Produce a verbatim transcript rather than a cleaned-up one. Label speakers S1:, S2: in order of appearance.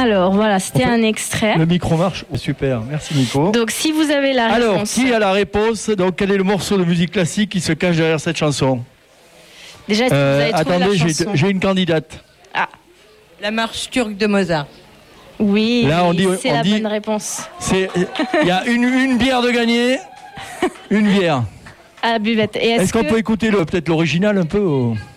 S1: Alors voilà, c'était un extrait.
S2: Le micro marche. Super, merci Nico.
S1: Donc si vous avez la
S2: Alors,
S1: réponse.
S2: qui a la réponse? Donc, quel est le morceau de musique classique qui se cache derrière cette chanson?
S1: Déjà, est-ce que
S2: Euh,
S1: vous avez trouvé
S2: attendez,
S1: la
S2: j'ai,
S1: chanson?
S2: j'ai une candidate.
S1: Ah,
S3: La marche turque de Mozart.
S1: oui,
S2: Là, on dit-
S1: c'est
S2: on
S1: la
S2: dit-
S1: bonne réponse.
S2: C'est, il y a une, une bière de gagnée. Une bière.
S1: À la buvette. Et est-ce,
S2: Est-ce qu'on
S1: que...
S2: peut écouter le, peut-être l'original un peu ou...